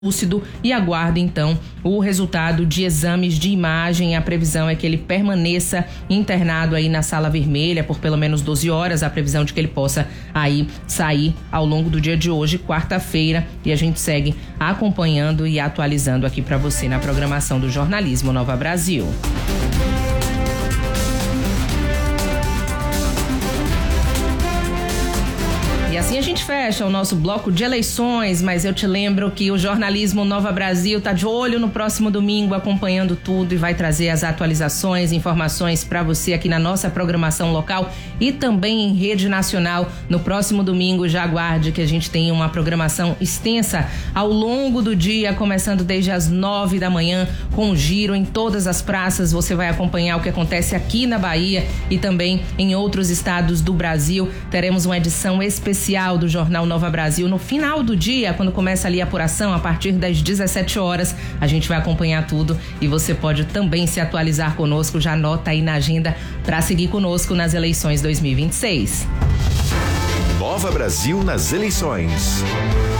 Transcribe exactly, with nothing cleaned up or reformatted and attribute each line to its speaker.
Speaker 1: lúcido e aguarda então o resultado de exames de imagem. A previsão é que ele permaneça internado aí na sala vermelha por pelo menos doze horas, a previsão de que ele possa aí sair ao longo do dia de hoje, quarta-feira, e a gente segue acompanhando e atualizando aqui para você na programação do Jornalismo Nova Brasil. E assim a gente fecha o nosso bloco de eleições, mas eu te lembro que o Jornalismo Nova Brasil tá de olho no próximo domingo, acompanhando tudo, e vai trazer as atualizações, informações para você aqui na nossa programação local e também em rede nacional. No próximo domingo, já aguarde que a gente tem uma programação extensa ao longo do dia, começando desde as nove da manhã, com um giro em todas as praças. Você vai acompanhar o que acontece aqui na Bahia e também em outros estados do Brasil. Teremos uma edição especial do Jornal Nova Brasil no final do dia, quando começa ali a apuração, a partir das dezessete horas. A gente vai acompanhar tudo e você pode também se atualizar conosco. Já anota aí na agenda para seguir conosco nas eleições dois mil e vinte e seis.
Speaker 2: Nova Brasil nas eleições.